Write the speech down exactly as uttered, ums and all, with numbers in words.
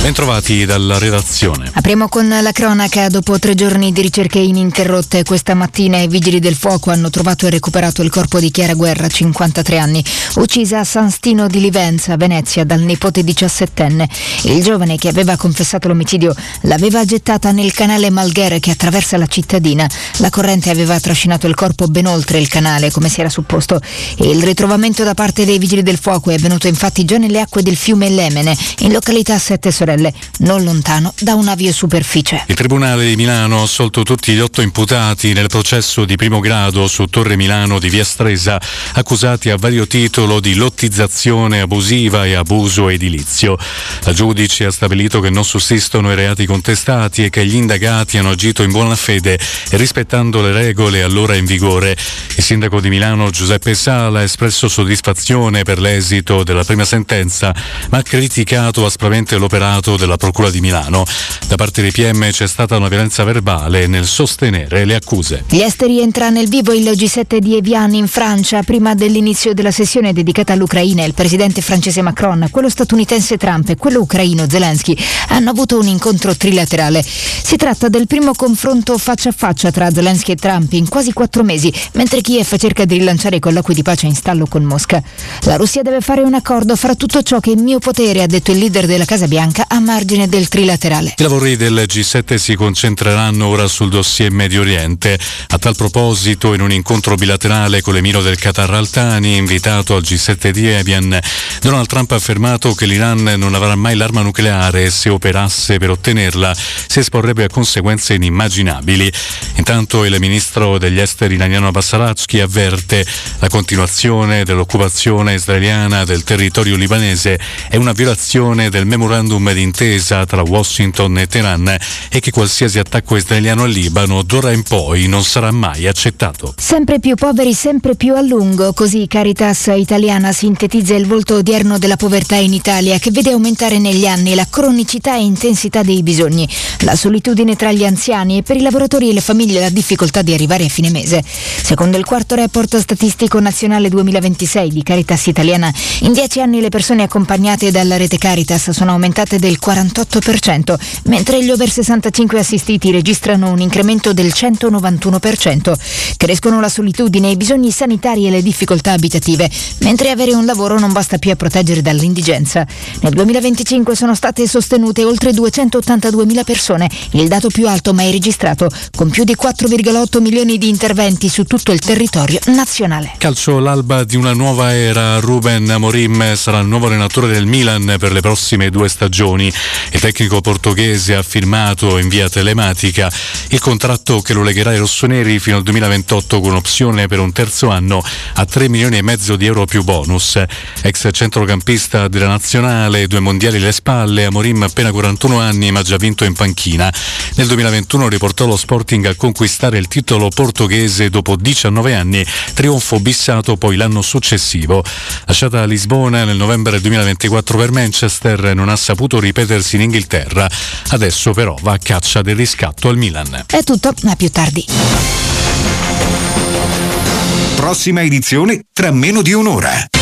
Bentrovati dalla redazione. Apriamo con la cronaca. Dopo tre giorni di ricerche ininterrotte, questa mattina i vigili del fuoco hanno trovato e recuperato il corpo di Chiara Guerra, cinquantatré anni, uccisa a San Stino di Livenza, Venezia, dal nipote diciassettenne. Il giovane, che aveva confessato l'omicidio, l'aveva gettata nel canale Malghere che attraversa la cittadina. La corrente aveva trascinato il corpo ben oltre il canale, come si era supposto, e il ritrovamento da parte dei vigili del fuoco è avvenuto infatti già nelle acque del fiume Lemene, in località Sette Sorelle, non lontano da una aviosuperficie. Il Tribunale di Milano ha assolto tutti gli otto imputati nel processo di primo grado su Torre Milano di Via Stresa, accusati a vario titolo di lottizzazione abusiva e abuso edilizio. La giudice ha stabilito che non sussistono i reati contestati e che gli indagati hanno agito in buona fede e rispettando le regole allora in vigore. Il sindaco di Milano Giuseppe Sala ha espresso soddisfazione per l'esito della prima sentenza, ma ha criticato aspramente l'operato della Procura di Milano. Da parte dei P M c'è stata una violenza verbale nel sostenere le accuse. Gli esteri entra nel vivo il G sette di Evian in Francia. Prima dell'inizio della sessione dedicata all'Ucraina, il presidente francese Macron, quello statunitense Trump e quello ucraino Zelensky hanno avuto un incontro trilaterale. Si tratta del primo confronto faccia a faccia tra Zelensky e Trump in quasi quattro mesi, mentre Kiev cerca di rilanciare i colloqui di pace in stallo con Mosca. La Russia deve fare un accordo, farà tutto ciò che è in mio potere, ha detto il leader della Casa Bianca a margine del trilaterale. I lavori del G sette si concentreranno ora sul dossier Medio Oriente. A tal proposito, in un incontro bilaterale con l'emiro del Qatar Al-Thani, invitato al G sette di Evian, Donald Trump ha affermato che l'Iran non avrà mai l'arma nucleare e se operasse per ottenerla si esporrebbe a conseguenze inimmaginabili. Intanto il ministro degli esteri iraniano Abbas Araghchi avverte: la continuazione dell'occupazione israeliana del territorio libanese è una violazione del memorandum d'intesa tra Washington e Teheran e che qualsiasi attacco israeliano al Libano d'ora in poi non sarà mai accettato. Sempre più poveri, sempre più a lungo, così Caritas Italiana sintetizza il volto odierno della povertà in Italia, che vede aumentare negli anni la cronicità e intensità dei bisogni, la solitudine tra gli anziani e per i lavoratori e le famiglie la difficoltà di arrivare a fine mese. Secondo il quarto report statistico nazionale duemilaventisei di Caritas Italiana, in dieci anni le persone accompagnate dalla rete Caritas sono aumentate del quarantotto per cento, mentre gli over sessantacinque assistiti registrano un incremento del centonovantuno per cento. Crescono la solitudine, i bisogni sanitari e le difficoltà abitative, mentre avere un lavoro non basta più a proteggere dall'indigenza. Nel duemilaventicinque sono state sostenute oltre duecentottantaduemila persone, il dato più alto mai registrato, con più di quattro virgola otto milioni di interventi su tutto il territorio nazionale. Calcio, l'alba di una nuova era. Ruben Amorim sarà il nuovo allenatore del Milan per le prossime due stagioni. Il tecnico portoghese ha firmato in via telematica il contratto che lo legherà ai rossoneri fino al duemilaventotto con opzione per un terzo anno a tre milioni e mezzo di euro più bonus. Ex centrocampista della nazionale, due mondiali alle spalle, Amorim appena quarantuno anni ma già vinto in panchina. Nel duemilaventuno riportò lo Sporting a conquistare il titolo portoghese dopo diciannove anni, trionfo bissato poi l'anno successivo. Lasciata a Lisbona nel novembre duemilaventiquattro per Manchester, non ha saputo ripetersi in Inghilterra. Adesso però va a caccia del riscatto al Milan. È tutto, a più tardi. Prossima edizione tra meno di un'ora.